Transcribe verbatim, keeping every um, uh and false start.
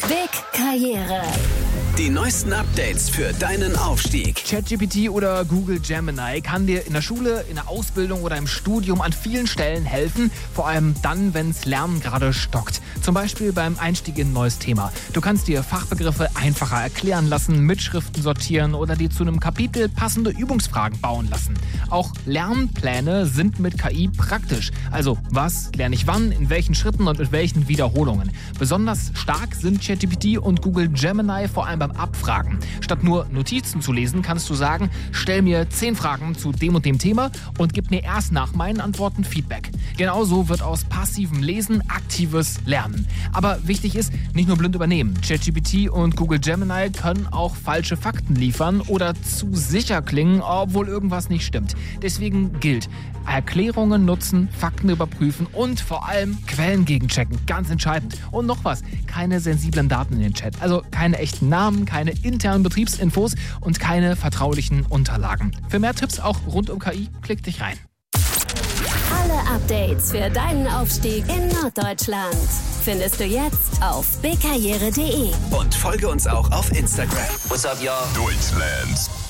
Big Karriere. Die neuesten Updates für deinen Aufstieg. ChatGPT oder Google Gemini kann dir in der Schule, in der Ausbildung oder im Studium an vielen Stellen helfen, vor allem dann, wenn's Lernen gerade stockt. Zum Beispiel beim Einstieg in ein neues Thema. Du kannst dir Fachbegriffe einfacher erklären lassen, Mitschriften sortieren oder dir zu einem Kapitel passende Übungsfragen bauen lassen. Auch Lernpläne sind mit K I praktisch. Also, was lerne ich wann, in welchen Schritten und mit welchen Wiederholungen. Besonders stark sind ChatGPT und Google Gemini vor allem beim Abfragen. Statt nur Notizen zu lesen, kannst du sagen, stell mir zehn Fragen zu dem und dem Thema und gib mir erst nach meinen Antworten Feedback. Genauso wird aus passivem Lesen aktives Lernen. Aber wichtig ist, nicht nur blind übernehmen. ChatGPT und Google Gemini können auch falsche Fakten liefern oder zu sicher klingen, obwohl irgendwas nicht stimmt. Deswegen gilt, Erklärungen nutzen, Fakten überprüfen und vor allem Quellen gegenchecken. Ganz entscheidend. Und noch was, keine sensiblen Daten in den Chat. Also keine echten Namen, keine internen Betriebsinfos und keine vertraulichen Unterlagen. Für mehr Tipps auch rund um K I, klick dich rein. Alle Updates für deinen Aufstieg in Norddeutschland findest du jetzt auf bigkarriere punkt de. Und folge uns auch auf Instagram. What's up, y'all? Deutschland.